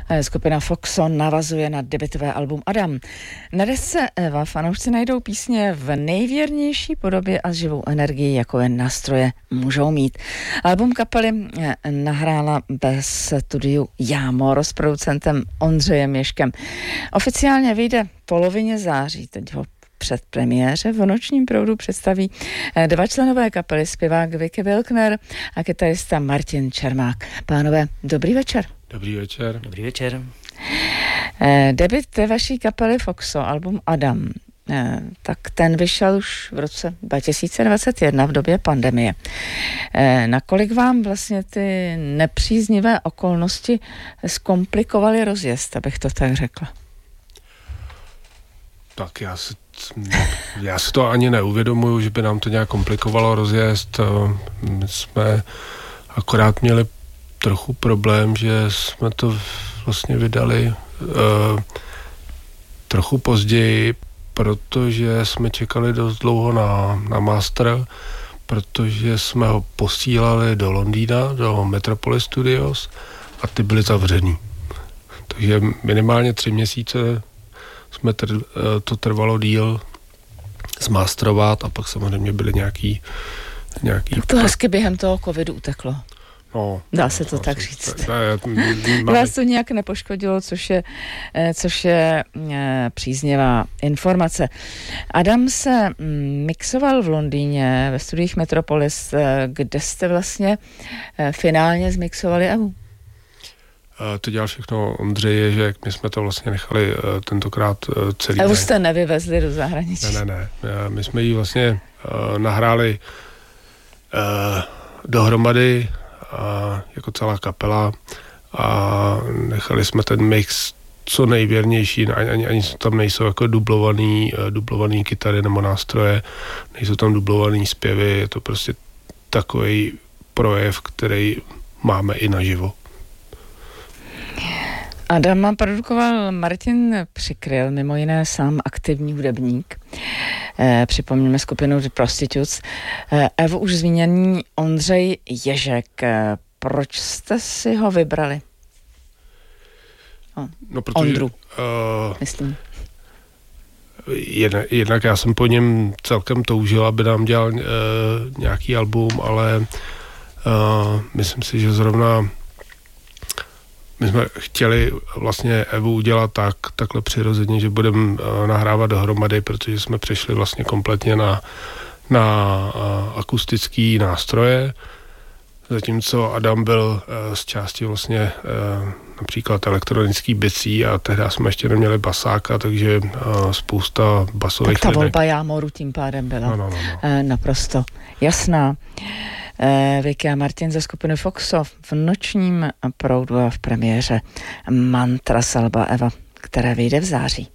Skupina Foxon navazuje na debutové album Adam. Na desce Eva fanoušci najdou písně v nejvěrnější podobě a živou energii, jako je nástroje můžou mít. Album kapely nahrála bez studiu Jámor s producentem Ondřejem Ježkem. Oficiálně vyjde v polovině září, teď ho před premiéře v Nočním proudu představí dva členové kapely, zpěvák Vicky Wilkner a kytarista Martin Čermák. Pánové, dobrý večer. Dobrý večer. Dobrý večer. Debut vaší kapely Foxo, album Adam, tak ten vyšel už v roce 2021 v době pandemie. Nakolik vám vlastně ty nepříznivé okolnosti zkomplikovaly rozjezd, abych to tak řekla? Tak já si to ani neuvědomuju, že by nám to nějak komplikovalo rozjezd. My jsme akorát měli trochu problém, že jsme to vlastně vydali trochu později, protože jsme čekali dost dlouho na master, protože jsme ho posílali do Londýna, do Metropolis Studios a ty byly zavřený. Takže minimálně 3 měsíce to trvalo díl zmasterovat a pak samozřejmě byly nějaký... Tak to hezky během toho covidu uteklo. No, dá se to tak říct. Vás to nějak nepoškodilo, což je příznivá informace. Adam se mixoval v Londýně ve studiích Metropolis, kde jste vlastně finálně zmixovali Evu. To dělal všechno Ondřej Ježek, my jsme to vlastně nechali tentokrát celý den. Evu jste nevyvezli do zahraničí. Ne. My jsme ji vlastně nahráli dohromady jako celá kapela a nechali jsme ten mix co nejvěrnější, ani tam nejsou jako dublovaný kytary nebo nástroje, nejsou tam dublovaný zpěvy, je to prostě takový projev, který máme i naživo. Adama produkoval Martin Přikryl, mimo jiné sám aktivní hudebník. Připomněme skupinu The Prostitutes. Evo už zmíněný Ondřej Ježek. Proč jste si ho vybrali? No, protože, Ondru, myslím. Jednak já jsem po něm celkem toužil, aby nám dělal nějaký album, ale myslím si, že zrovna my jsme chtěli vlastně Evu udělat takhle přirozeně, že budeme nahrávat dohromady, protože jsme přešli vlastně kompletně na akustický nástroje, zatímco Adam byl z části vlastně například elektronický bicí a tehdy jsme ještě neměli basáka, takže spousta basových tak ta volba Jámoru tím pádem byla no. Naprosto jasná. Vicky a Martin ze skupiny Foxo v Nočním proudu a v premiéře Mantra z alba Eva, které vyjde v září.